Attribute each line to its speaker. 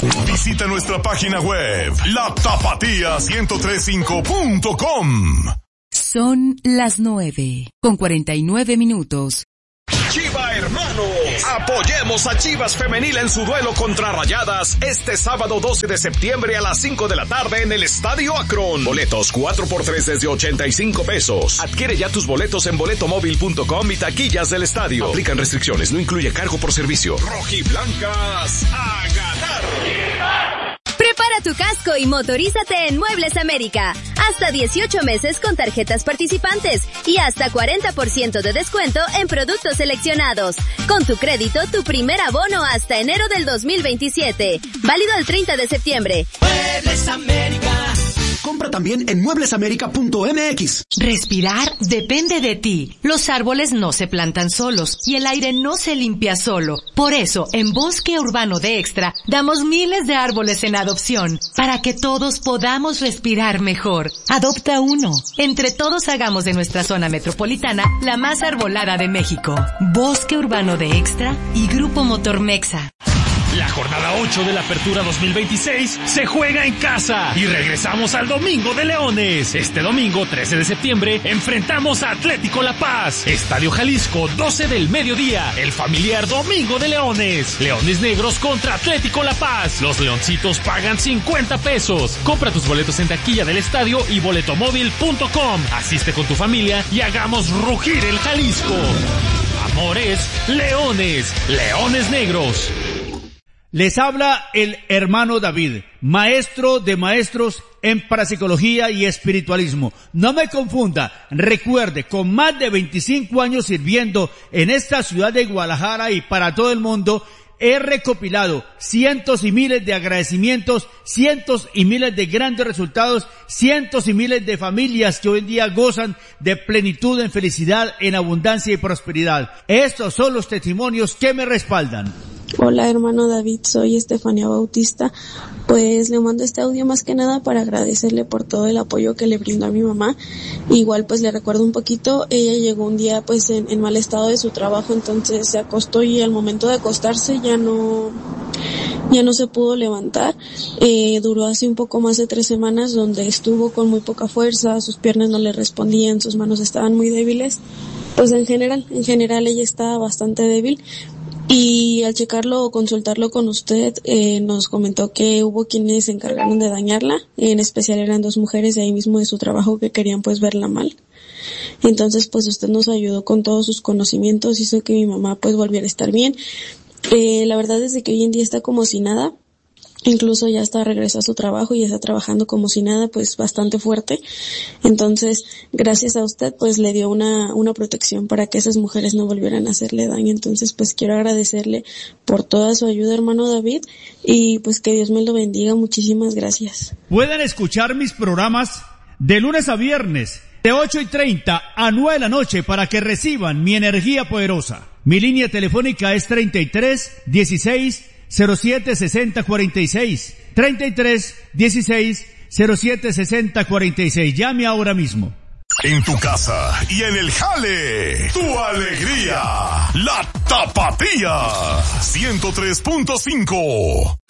Speaker 1: Visita nuestra página web, latapatía1035.com.
Speaker 2: Son las 9:49.
Speaker 3: Chiva Hermanos, apoyemos a Chivas Femenil en su duelo contra Rayadas este sábado 12 de septiembre a las 5 de la tarde en el Estadio Akron. Boletos 4x3 desde 85 pesos. Adquiere ya tus boletos en boletomóvil.com y taquillas del estadio. Aplican restricciones, no incluye cargo por servicio. Rojiblancas a ganar.
Speaker 4: Prepara tu casco y motorízate en Muebles América. Hasta 18 meses con tarjetas participantes y hasta 40% de descuento en productos seleccionados. Con tu crédito, tu primer abono hasta enero del 2027. Válido el 30 de septiembre.
Speaker 5: Muebles América. Compra también en mueblesamerica.mx.
Speaker 6: Respirar depende de ti. Los árboles no se plantan solos y el aire no se limpia solo. Por eso, en Bosque Urbano de Extra, damos miles de árboles en adopción para que todos podamos respirar mejor. Adopta uno. Entre todos hagamos de nuestra zona metropolitana la más arbolada de México. Bosque Urbano de Extra y Grupo Motor Mexa.
Speaker 7: La jornada 8 de la Apertura 2026 se juega en casa y regresamos al Domingo de Leones. Este domingo 13 de septiembre enfrentamos a Atlético La Paz. Estadio Jalisco, 12 del mediodía. El familiar Domingo de Leones. Leones Negros contra Atlético La Paz. Los leoncitos pagan 50 pesos. Compra tus boletos en taquilla del estadio y boletomóvil.com. Asiste con tu familia y hagamos rugir el Jalisco. Amores, Leones, Leones Negros.
Speaker 8: Les habla el hermano David, maestro de maestros en parapsicología y espiritualismo. No me confunda, recuerde, con más de 25 años sirviendo en esta ciudad de Guadalajara y para todo el mundo, he recopilado cientos y miles de agradecimientos, cientos y miles de grandes resultados, cientos y miles de familias que hoy en día gozan de plenitud, en felicidad, en abundancia y prosperidad. Estos son los testimonios que me respaldan.
Speaker 9: Hola hermano David, soy Estefanía Bautista. Pues le mando este audio más que nada para agradecerle por todo el apoyo que le brindó a mi mamá. Igual pues le recuerdo un poquito, ella llegó un día pues en mal estado de su trabajo, entonces se acostó y al momento de acostarse ya no se pudo levantar. Duró así un poco más de 3 semanas donde estuvo con muy poca fuerza, sus piernas no le respondían, sus manos estaban muy débiles. Pues en general ella estaba bastante débil. Y al checarlo o consultarlo con usted, nos comentó que hubo quienes se encargaron de dañarla, en especial eran 2 mujeres de ahí mismo de su trabajo que querían pues verla mal. Entonces pues usted nos ayudó con todos sus conocimientos, hizo que mi mamá pues volviera a estar bien. La verdad es de que hoy en día está como si nada. Incluso ya está regresó a su trabajo y está trabajando como si nada, pues bastante fuerte. Entonces, gracias a usted, pues le dio una protección para que esas mujeres no volvieran a hacerle daño. Entonces, pues quiero agradecerle por toda su ayuda, hermano David, y pues que Dios me lo bendiga. Muchísimas gracias.
Speaker 8: Pueden escuchar mis programas de lunes a viernes, de 8:30 a 9 de la noche para que reciban mi energía poderosa. Mi línea telefónica es 33 16 07 60 46, 33 16 07 60 46. Llame ahora mismo.
Speaker 1: En tu casa y en el jale, tu alegría, la Tapatía 103.5.